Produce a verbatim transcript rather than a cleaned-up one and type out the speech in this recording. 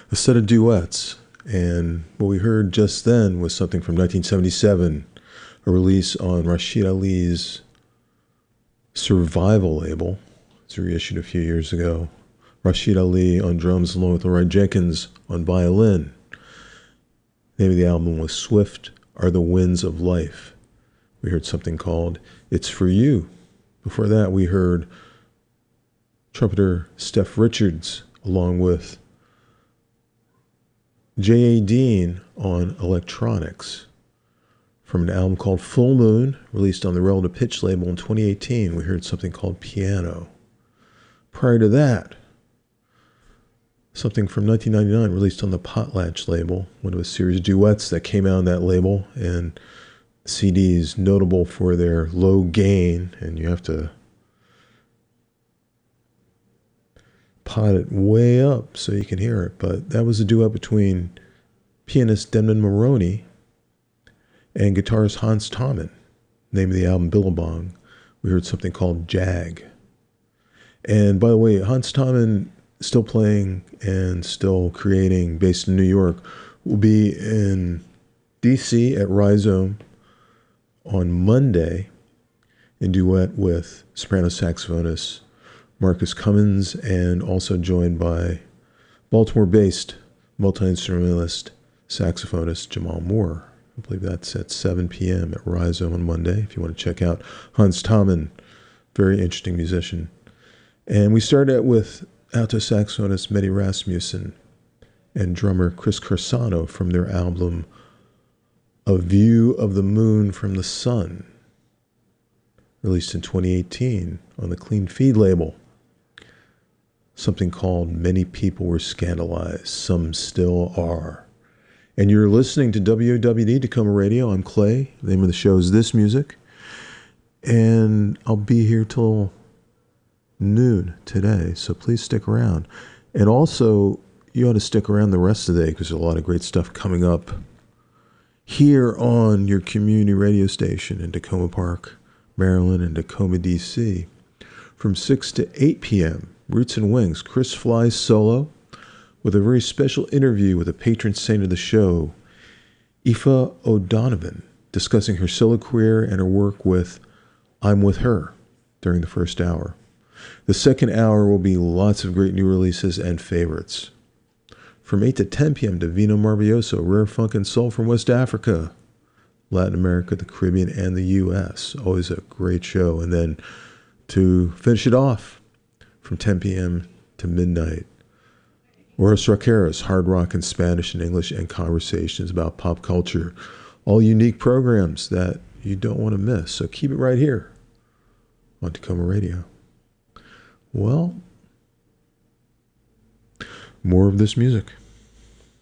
a set of duets. And what we heard just then was something from nineteen seventy-seven, a release on Rashid Ali's Survival label. It's reissued a few years ago. Rashid Ali on drums along with Leroy Jenkins on violin. The name of the album was Swift Are the Winds of Life. We heard something called It's For You. Before that, we heard trumpeter Steph Richards along with J A. Dean on electronics. From an album called Full Moon, released on the Relative Pitch label in twenty eighteen, we heard something called Piano. Prior to that, something from nineteen ninety-nine, released on the Potlatch label, one of a series of duets that came out on that label, and C Ds notable for their low gain, and you have to pot it way up so you can hear it. But that was a duet between pianist Denman Maroney and guitarist Hans Tommen. Name of the album, Billabong. We heard something called Jag. And by the way, Hans Tommen, still playing and still creating, based in New York, will be in D C at Rhizome on Monday in duet with soprano saxophonist Marcus Cummins, and also joined by Baltimore-based multi-instrumentalist saxophonist Jamal Moore. I believe that's at seven p.m. at Rhizome on Monday, if you want to check out Hans Tommen, very interesting musician. And we started out with alto saxophonist Mehdi Rasmussen and drummer Chris Corsano from their album A View of the Moon from the Sun, released in twenty eighteen on the Clean Feed label. Something called Many People Were Scandalized, Some Still Are. And you're listening to W O W D Tacoma Radio. I'm Clay. The name of the show is This Music. And I'll be here till noon today, so please stick around. And also, you ought to stick around the rest of the day because there's a lot of great stuff coming up here on your community radio station in Tacoma Park, Maryland, and Tacoma, D C. From six to eight p.m., Roots and Wings, Chris flies solo with a very special interview with a patron saint of the show, Aoife O'Donovan, discussing her solo career and her work with I'm With Her during the first hour. The second hour will be lots of great new releases and favorites. From eight to ten p.m., Divino Marbioso, rare funk and soul from West Africa, Latin America, the Caribbean, and the U S Always a great show. And then to finish it off, from ten p.m. to midnight, Horace Roqueros, hard rock in Spanish and English, and conversations about pop culture. All unique programs that you don't want to miss. So keep it right here on Tacoma Radio. Well, more of this music.